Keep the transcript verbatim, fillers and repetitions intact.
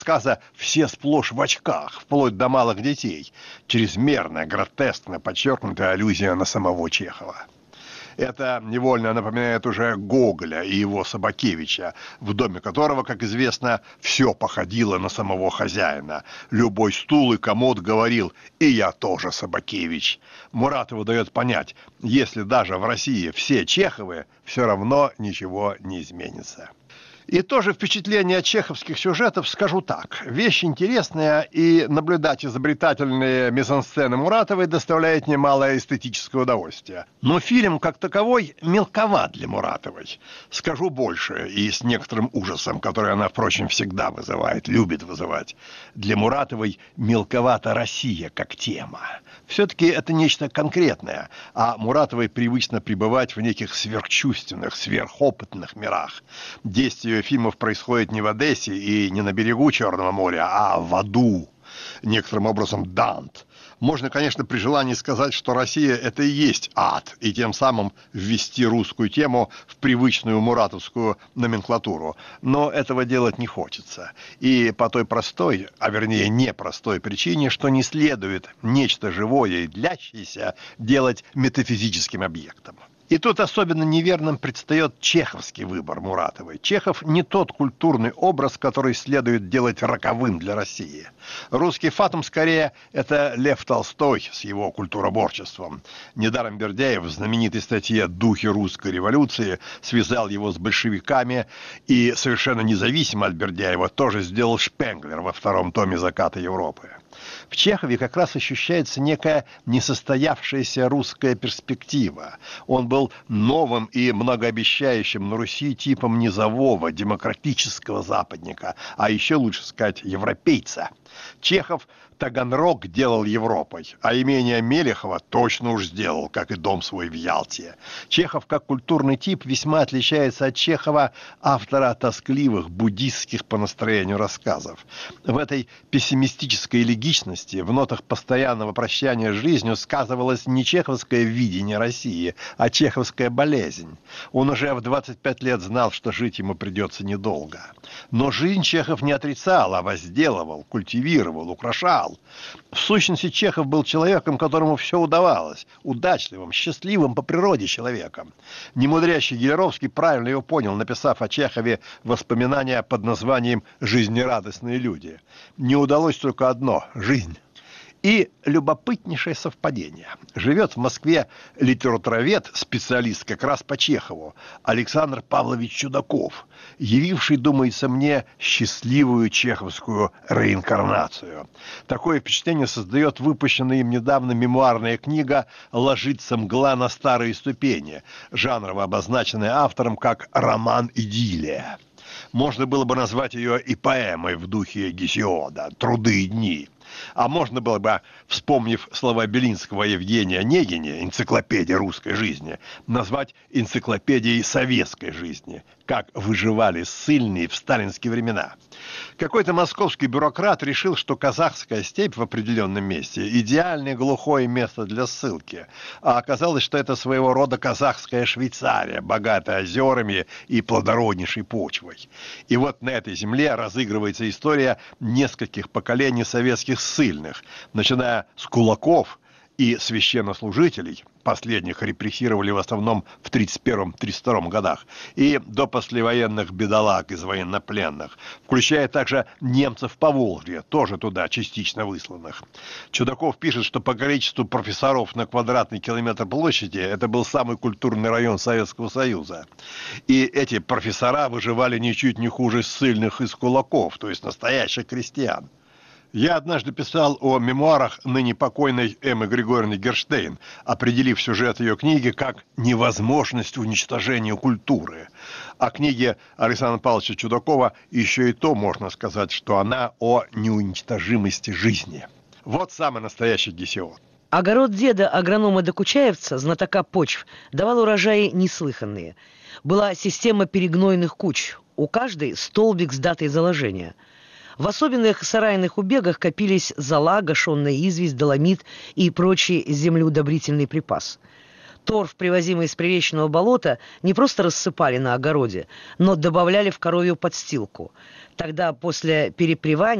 рассказа все сплошь в очках, вплоть до малых детей. Чрезмерная, гротескно подчеркнутая аллюзия на самого Чехова. Это невольно напоминает уже Гоголя и его Собакевича, в доме которого, как известно, все походило на самого хозяина. Любой стул и комод говорил: «И я тоже Собакевич». Муратову дает понять, если даже в России все Чеховы, все равно ничего не изменится. И тоже впечатление от чеховских сюжетов скажу так. Вещь интересная, и наблюдать изобретательные мизансцены Муратовой доставляет немалое эстетическое удовольствие. Но фильм, как таковой, мелковат для Муратовой. Скажу больше, и с некоторым ужасом, который она, впрочем, всегда вызывает, любит вызывать. Для Муратовой мелковата Россия как тема. Все-таки это нечто конкретное, а Муратовой привычно пребывать в неких сверхчувственных, сверхопытных мирах. Действие фильмов происходит не в Одессе и не на берегу Черного моря, а в аду, некоторым образом Дант. Можно, конечно, при желании сказать, что Россия – это и есть ад, и тем самым ввести русскую тему в привычную муратовскую номенклатуру. Но этого делать не хочется. И по той простой, а вернее непростой причине, что не следует нечто живое и длящееся делать метафизическим объектом. И тут особенно неверным предстает чеховский выбор Муратовой. Чехов не тот культурный образ, который следует делать роковым для России. Русский фатум, скорее, это Лев Толстой с его культуроборчеством. Недаром Бердяев в знаменитой статье «Духи русской революции» связал его с большевиками, и совершенно независимо от Бердяева тоже сделал Шпенглер во втором томе «Заката Европы». В Чехове как раз ощущается некая несостоявшаяся русская перспектива. Он был новым и многообещающим на Руси типом низового, демократического западника, а еще лучше сказать европейца. Чехов Таганрог делал Европой, а имение Мелехова точно уж сделал, как и дом свой в Ялте. Чехов как культурный тип весьма отличается от Чехова, автора тоскливых буддистских по настроению рассказов. В этой пессимистической элегичности, в нотах постоянного прощания с жизнью сказывалось не чеховское видение России, а чеховская болезнь. Он уже в двадцать пять лет знал, что жить ему придется недолго. Но жизнь Чехов не отрицал, а возделывал, культивировал, украшал. В сущности, Чехов был человеком, которому все удавалось, удачливым, счастливым по природе человеком. Немудрящий Гелеровский правильно его понял, написав о Чехове воспоминания под названием «Жизнерадостные люди». Не удалось только одно – жизнь. И любопытнейшее совпадение. Живет в Москве литературовед, специалист как раз по Чехову, Александр Павлович Чудаков, явивший, думается мне, счастливую чеховскую реинкарнацию. Такое впечатление создает выпущенная им недавно мемуарная книга «Ложится мгла на старые ступени», жанрово обозначенная автором как «роман-идиллия». Можно было бы назвать ее и поэмой в духе Гесиода «Труды и дни». А можно было бы, вспомнив слова Белинского Евгения Онегине, энциклопедия русской жизни, назвать энциклопедией советской жизни, как выживали ссыльные в сталинские времена. Какой-то московский бюрократ решил, что казахская степь в определенном месте – идеальное глухое место для ссылки, а оказалось, что это своего рода казахская Швейцария, богатая озерами и плодороднейшей почвой. И вот на этой земле разыгрывается история нескольких поколений советских ссыльных, начиная с кулаков и священнослужителей, последних репрессировали в основном в тридцать первом — тридцать втором годах, и до послевоенных бедолаг из военнопленных, включая также немцев по Волжье, тоже туда частично высланных. Чудаков пишет, что по количеству профессоров на квадратный километр площади это был самый культурный район Советского Союза. И эти профессора выживали ничуть не хуже ссыльных из кулаков, то есть настоящих крестьян. Я однажды писал о мемуарах ныне покойной Эммы Григорьевны Герштейн, определив сюжет ее книги как «невозможность уничтожения культуры». О книге Александра Павловича Чудакова еще и то можно сказать, что она о неуничтожимости жизни. Вот самый настоящий Гесиод. Огород деда агронома-докучаевца, знатока почв, давал урожаи неслыханные. Была система перегнойных куч, у каждой столбик с датой заложения. В особенных сарайных убегах копились зола, гашеная известь, доломит и прочий землеудобрительный припас. Торф, привозимый из приречного болота, не просто рассыпали на огороде, но добавляли в коровью подстилку. Тогда после перепревания